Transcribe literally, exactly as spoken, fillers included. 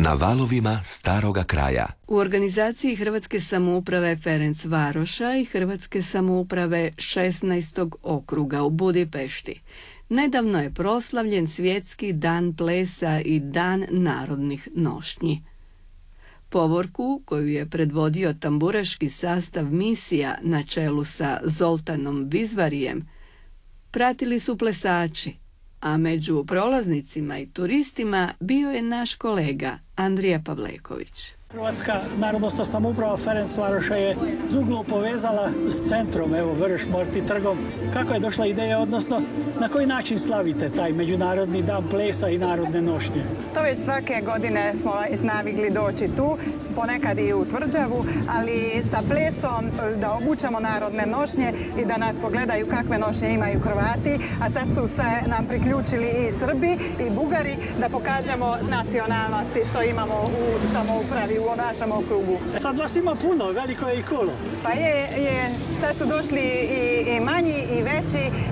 Na valovima staroga kraja. U organizaciji Hrvatske samouprave Ferencvaroša i Hrvatske samouprave šesnaestog okruga u Budimpešti nedavno je proslavljen Svjetski dan plesa i Dan narodnih nošnji. Povorku, koju je predvodio tamburaški sastav misija na čelu sa Zoltanom Bizvarijem, pratili su plesači, a među prolaznicima i turistima bio je naš kolega Andrija Pavleković. Hrvatska narodnosna samouprava Ferencvaroša je Zuglu povezala s centrom, evo Vršmorti trgom. Kako je došla ideja, odnosno na koji način slavite taj Međunarodni dan plesa i narodne nošnje? To već svake godine smo navikli doći tu, ponekad i u Tvrđavu, ali sa plesom da obučamo narodne nošnje i da nas pogledaju kakve nošnje imaju Hrvati, a sad su se nam priključili i Srbi i Bugari da pokažemo nacionalnosti što imamo u samoupravi u našem okrugu. Sad vas ima puno, veliko je i kolo. Pa je, je sad su došli i, i manji i veći